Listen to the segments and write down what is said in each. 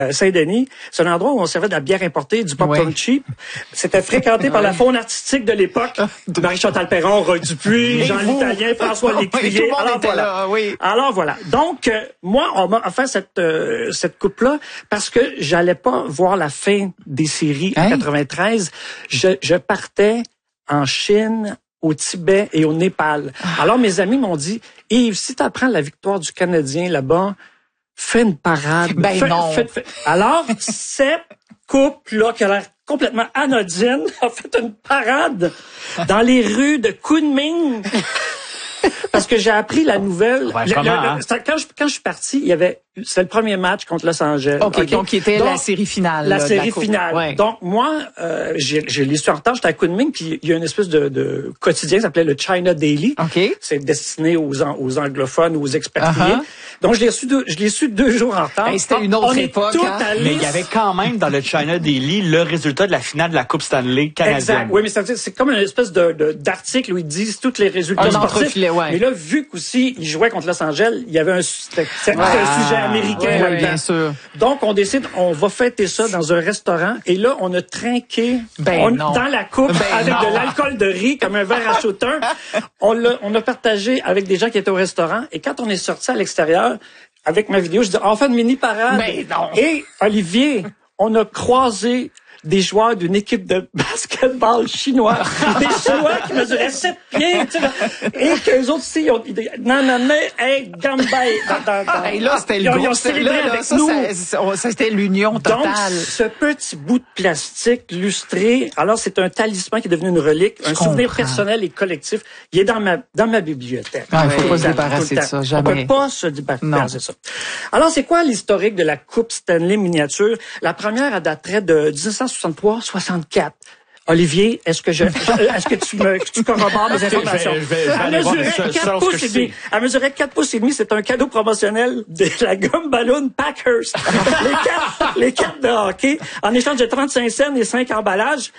Saint-Denis. C'est un endroit où on servait de la bière importée, du popcorn cheap. C'était fréquenté par la faune artistique de l'époque. Marie-Chantal Perron, Roy Dupuis, Jean l'Italien, François Lécuyer. Alors voilà. Donc, moi, on m'a offert cette coupe-là parce que j'allais pas voir la fin des séries en 93. Je partais en Chine, au Tibet et au Népal. Alors, mes amis m'ont dit, Yves, si tu apprends la victoire du Canadien là-bas, fais une parade. Alors, cette couple-là, qui a l'air complètement anodine, a fait une parade dans les rues de Kunming. Parce que j'ai appris la nouvelle. Quand je suis parti, c'était le premier match contre Los Angeles. OK, donc qui était la série finale. La série finale. Ouais. Donc moi, j'ai lu sur retard, j'étais à Kunming, puis il y a une espèce de quotidien qui s'appelait le China Daily. OK. C'est destiné aux anglophones, aux expatriés. Donc je l'ai su 2 jours en retard. C'était une autre époque. Mais il y avait quand même dans le China Daily le résultat de la finale de la Coupe Stanley canadienne. Exact. Oui, mais c'est comme une espèce d'article où ils disent tous les résultats sportifs. Mais là, vu qu'aussi ils jouaient contre Los Angeles, il y avait un sujet américain là-dedans. Bien sûr. Donc on décide, on va fêter ça dans un restaurant et là on a trinqué dans la coupe avec de l'alcool de riz comme un verre à shooter. On a partagé avec des gens qui étaient au restaurant et quand on est sorti à l'extérieur avec ma vidéo, je dis on fait une mini parade. Et Olivier, on a croisé des joueurs d'une équipe de basketball chinois, des Chinois qui mesuraient 7 pieds, tu sais, et qu'eux autres aussi, Gambay. Et là, c'était le groupe. Ils ont célébré avec nous. Ça, c'était l'union totale. Donc, ce petit bout de plastique lustré, alors c'est un talisman qui est devenu une relique, un souvenir personnel et collectif. Il est dans ma bibliothèque. Il ne faut pas se débarrasser de ça, jamais. On peut pas se débarrasser de ça. Alors, c'est quoi l'historique de la Coupe Stanley miniature? La première, elle daterait de 1963-64. Olivier, est-ce que tu corrobores mes informations? Elle mesurait 4 pouces et demi. C'est un cadeau promotionnel de la gomme ballon Packers. les cartes de hockey. En échange de 35 cents et 5 emballages.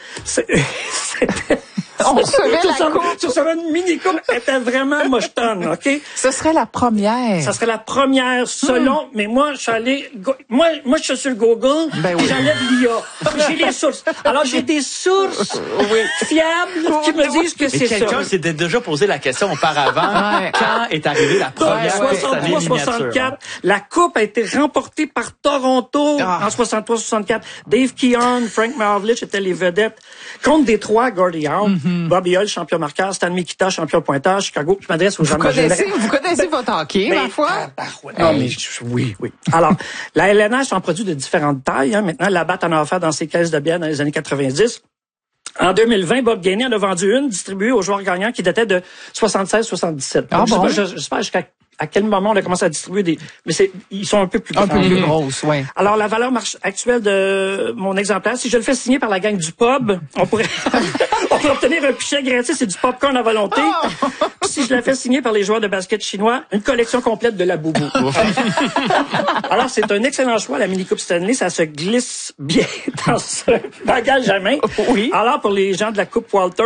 On recevait la coupe. Tu recevais une mini-coupe. Elle était vraiment mochetonne, OK? Ce serait la première. Ça serait la première selon, mais moi, je suis allé, moi, je suis sur le Google, puis j'enlève l'IA. J'ai les sources. Alors, j'ai des sources fiables qui me disent que c'est ça. Quelqu'un s'était déjà posé la question auparavant. Quand est arrivée la première 63-64. La coupe a été remportée par Toronto en 63-64. Dave Keon, Frank Maravlich étaient les vedettes contre Détroit, Gordie Howe. Bobby Hull, champion marqueur, Stan Mikita, champion pointeur, Chicago. Je m'adresse aux gens de Vous connaissez votre hockey, ma foi? Non, mais oui. Alors, la LNH en produit de différentes tailles. Maintenant, la Batte en a offert dans ses caisses de bière dans les années 90. En 2020, Bob Gainey en a vendu une distribuée aux joueurs gagnants qui datait de 76-77. Je sais pas à quel moment on a commencé à distribuer mais ils sont un peu plus gros. Un peu plus grosses, oui. Alors, la valeur actuelle de mon exemplaire, si je le fais signer par la gang du pub, on pourrait obtenir un pichet gratis et du popcorn à volonté. Si je la fais signer par les joueurs de basket chinois, une collection complète de la boubou. Alors, c'est un excellent choix, la mini-coupe Stanley. Ça se glisse bien dans ce bagage à main. Oui. Alors, pour les gens de la coupe Walter,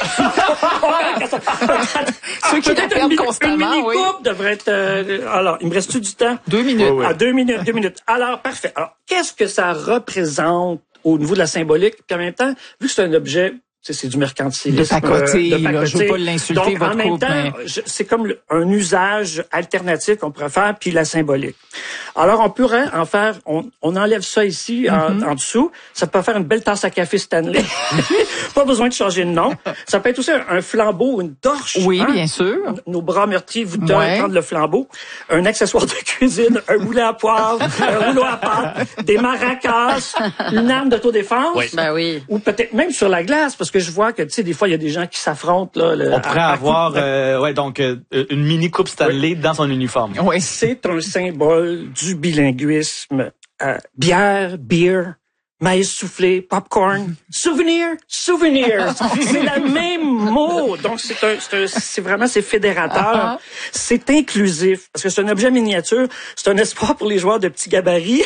ceux qui la perdent constamment, une mini-coupe devrait être... alors, il me reste-tu du temps? 2 minutes. Ah, 2 minutes. Alors, parfait. Alors, qu'est-ce que ça représente au niveau de la symbolique? Puis en même temps, vu que c'est un objet... C'est du mercantilisme. De pacoter, là, je veux pas l'insulter, donc, votre en même couple, temps, c'est comme un usage alternatif qu'on pourrait faire, puis la symbolique. Alors, on pourrait en faire, on enlève ça ici, en dessous. Ça peut faire une belle tasse à café Stanley. Pas besoin de changer de nom. Ça peut être aussi un flambeau, une torche. Oui, bien sûr. Nos bras meurtriers vous donnent prendre le flambeau. Un accessoire de cuisine, un moulin à poivre, un rouleau à pâte, des maracas, une arme d'autodéfense. Oui. Ben oui. Ou peut-être même sur la glace, parce que je vois que, tu sais, des fois, il y a des gens qui s'affrontent, là. On pourrait avoir, une mini coupe Stanley dans son uniforme. Oui. C'est un symbole du bilinguisme. Bière, beer, maïs soufflé, popcorn, souvenir. C'est le même mot. Donc, c'est vraiment fédérateur. C'est inclusif. Parce que c'est un objet miniature. C'est un espoir pour les joueurs de petits gabarits.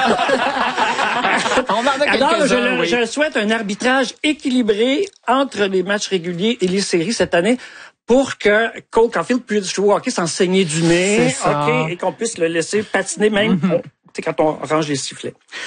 Alors, je souhaite un arbitrage équilibré entre les matchs réguliers et les séries cette année pour que Cole Caulfield puisse jouer au hockey sans saigner du nez, et qu'on puisse le laisser patiner même quand on range les sifflets.